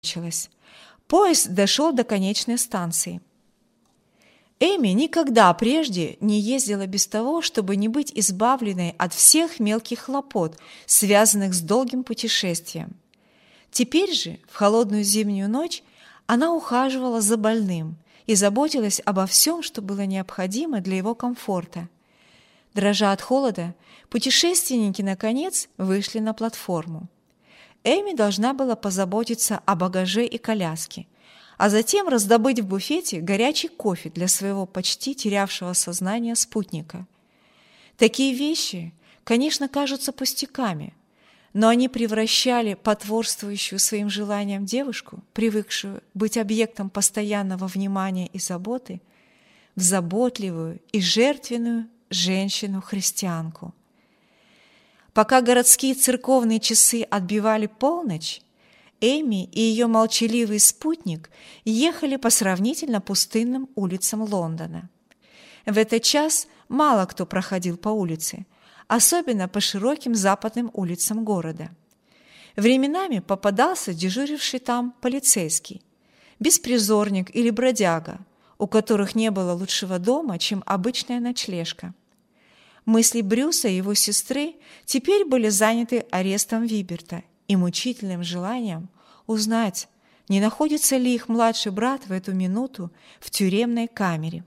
Поезд дошел до конечной станции. Эми никогда прежде не ездила без того, чтобы не быть избавленной от всех мелких хлопот, связанных с долгим путешествием. Теперь же, в холодную зимнюю ночь, она ухаживала за больным и заботилась обо всем, что было необходимо для его комфорта. Дрожа от холода, путешественники, наконец, вышли на платформу. Эми должна была позаботиться о багаже и коляске, а затем раздобыть в буфете горячий кофе для своего почти терявшего сознание спутника. Такие вещи, конечно, кажутся пустяками, но они превращали потворствующую своим желаниям девушку, привыкшую быть объектом постоянного внимания и заботы, в заботливую и жертвенную женщину-христианку. Пока городские церковные часы отбивали полночь, Эми и ее молчаливый спутник ехали по сравнительно пустынным улицам Лондона. В этот час мало кто проходил по улице, особенно по широким западным улицам города. Временами попадался дежуривший там полицейский, беспризорник или бродяга, у которых не было лучшего дома, чем обычная ночлежка. Мысли Брюса и его сестры теперь были заняты арестом Виберта и мучительным желанием узнать, не находится ли их младший брат в эту минуту в тюремной камере.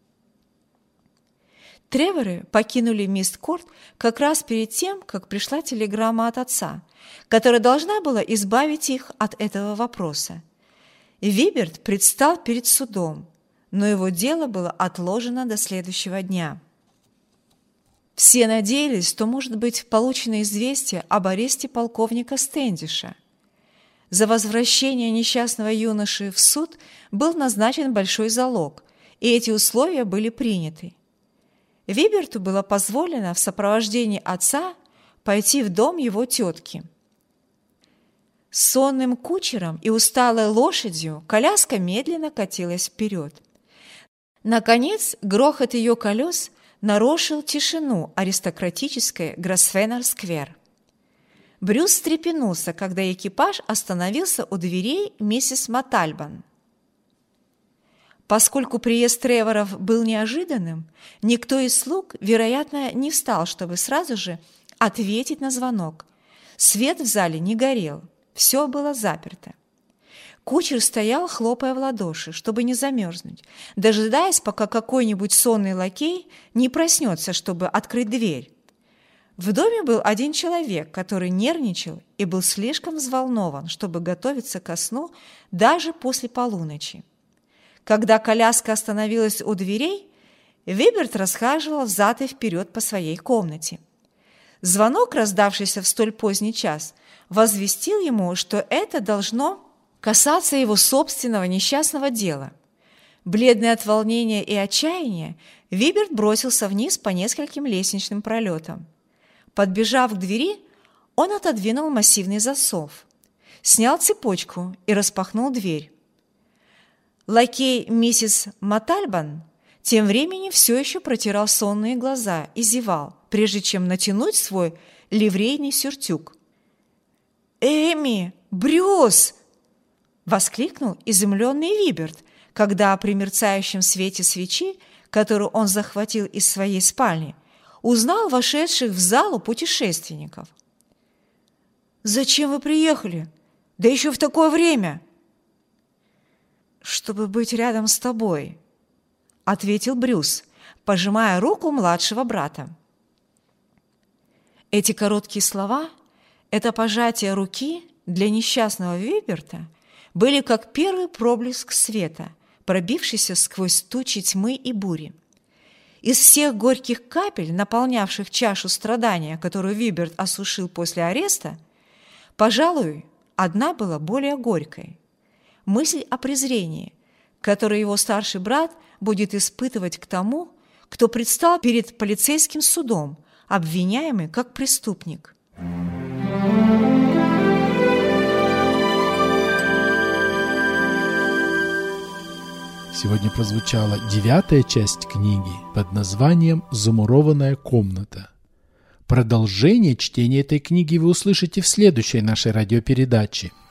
Треворы покинули Мист-Корт как раз перед тем, как пришла телеграмма от отца, которая должна была избавить их от этого вопроса. Виберт предстал перед судом, но его дело было отложено до следующего дня. Все надеялись, что может быть получено известие об аресте полковника Стэндиша. За возвращение несчастного юноши в суд был назначен большой залог, и эти условия были приняты. Виберту было позволено в сопровождении отца пойти в дом его тетки. С сонным кучером и усталой лошадью коляска медленно катилась вперед. Наконец, грохот ее колес нарушил тишину аристократической Гросвеннор-сквер. Брюс встрепенулся, когда экипаж остановился у дверей миссис Матальбан. Поскольку приезд Треворов был неожиданным, никто из слуг, вероятно, не встал, чтобы сразу же ответить на звонок. Свет в зале не горел, все было заперто. Кучер стоял, хлопая в ладоши, чтобы не замерзнуть, дожидаясь, пока какой-нибудь сонный лакей не проснется, чтобы открыть дверь. В доме был один человек, который нервничал и был слишком взволнован, чтобы готовиться ко сну даже после полуночи. Когда коляска остановилась у дверей, Виберт расхаживал взад и вперед по своей комнате. Звонок, раздавшийся в столь поздний час, возвестил ему, что это должно касаться его собственного несчастного дела. Бледный от волнения и отчаяния, Виберт бросился вниз по нескольким лестничным пролетам. Подбежав к двери, он отодвинул массивный засов, снял цепочку и распахнул дверь. Лакей миссис Матальбан тем временем все еще протирал сонные глаза и зевал, прежде чем натянуть свой ливрейный сюртюк. «Эми! Брюс!» — воскликнул изумленный Виберт, когда при мерцающем свете свечи, которую он захватил из своей спальни, узнал вошедших в залу путешественников. «Зачем вы приехали? Да еще в такое время!» «Чтобы быть рядом с тобой», — ответил Брюс, пожимая руку младшего брата. Эти короткие слова, это пожатие руки для несчастного Виберта были как первый проблеск света, пробившийся сквозь тучи тьмы и бури. Из всех горьких капель, наполнявших чашу страдания, которую Виберт осушил после ареста, пожалуй, одна была более горькой. Мысль о презрении, которое его старший брат будет испытывать к тому, кто предстал перед полицейским судом, обвиняемый как преступник. Сегодня прозвучала 9-я часть книги под названием «Замурованная комната». Продолжение чтения этой книги вы услышите в следующей нашей радиопередаче.